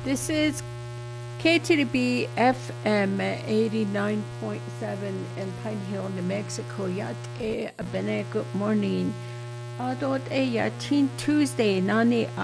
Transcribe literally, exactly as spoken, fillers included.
This is K T D B F M eighty-nine point seven in Pine Hill, New Mexico. Yat e abene good morning. Adot e yatin Tuesday nani